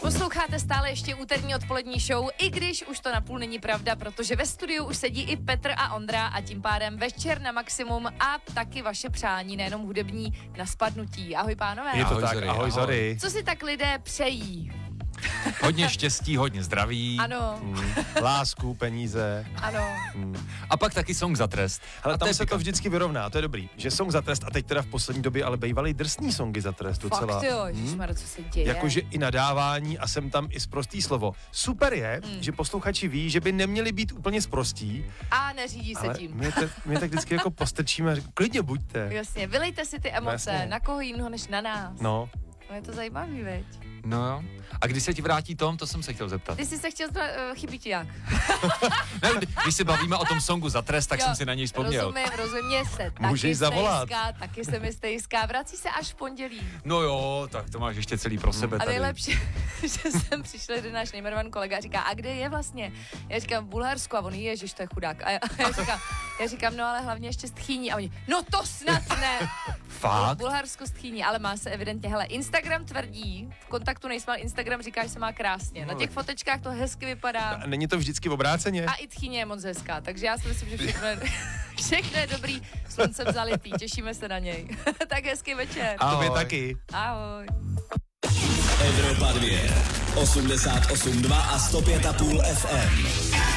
Posloucháte stále ještě úterní odpolední show, i když už to napůl není pravda, protože ve studiu už sedí i Petr a Ondra a tím pádem večer na maximum a taky vaše přání, nejenom hudební, na spadnutí. Ahoj pánové. Je to Ahoj, tak, Zory, ahoj Zory. Co si tak lidé přejí? Hodně štěstí, hodně zdraví. Ano, Lásku, peníze. ano. A pak taky song za trest. Ale tam je se to pikantní. vždycky vyrovná, to je dobrý. Že song za trest a teď teda v poslední době ale bývaly drsný songy za trest docela. Fakt jo, ježišmarja, co se děje? Jakože i nadávání a jsem tam i sprostý slovo. Super je, že posluchači ví, že by neměli být úplně sprostí, A neřídí se ale tím. my tak vždycky jako postrčíme a říkáme, klidně buďte. Jasně, vylejte si ty emoce, jasně. na koho jiného než na nás. No, No je to zajímavý, veď? No jo. A když se ti vrátí Tom, to jsem se chtěl zeptat. Ty jsi se chtěl, chybí ti jak? Ne, když se bavíme o tom songu za trest, tak Jo, jsem si na něj vzpomněl. Rozumím, mě se Můžeš taky zavolat. stejská, taky se mi stejská, vrací se až v pondělí. No jo, tak to máš ještě celý pro sebe A tady. nejlepší, že jsem přišel jeden náš nejmenovaný kolega a říká, a kde je vlastně? Já říkám, v Bulharsku a on, ježiš, to je chudák. A já říkám, no ale hlavně ještě Stchýní. A oni, no to snad ne. Fakt? Bulharsko Stchýní, ale má se evidentně, hele, Instagram tvrdí, v kontaktu nejsme, ale Instagram říká, že se má krásně. Na těch fotečkách to hezky vypadá. a není to vždycky obráceně? A i Tchýně je moc hezká, takže já si myslím, že všechno je dobrý, sluncem zalitý, těšíme se na něj. Tak hezký večer. A tobě Ahoj. taky. Ahoj. Evropa 2, 88,2 a 105,5 FM.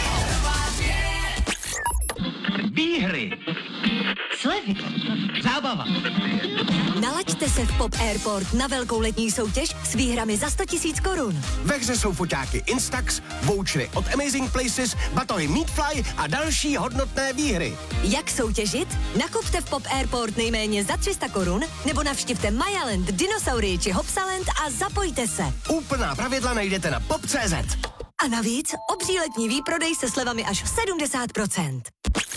Výhry, slevy, zábava. Nalaďte se v Pop Airport na velkou letní soutěž s výhrami za 100 000 korun. Ve hře jsou foťáky Instax, vouchery od Amazing Places, batohy Meatfly a další hodnotné výhry. Jak soutěžit? Nakupte v Pop Airport nejméně za 300 korun nebo navštivte Mayaland, Dinosaurii či Hopsaland a zapojte se. Úplná pravidla najdete na pop.cz. A navíc obří letní výprodej se slevami až 70%.